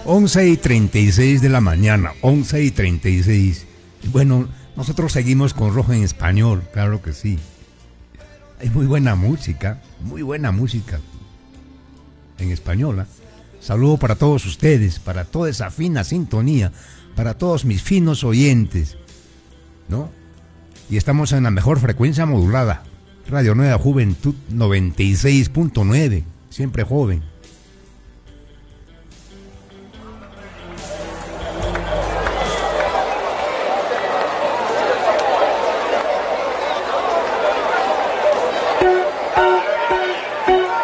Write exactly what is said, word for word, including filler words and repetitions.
once y treinta y seis de la mañana, once y treinta y seis. Bueno, nosotros seguimos con Rojo en Español, claro que sí. Hay muy buena música, muy buena música en español. ¿eh? Saludo para todos ustedes, para toda esa fina sintonía, para todos mis finos oyentes, ¿no? Y estamos en la mejor frecuencia modulada, Radio Nueva Juventud noventa y seis punto nueve, siempre joven.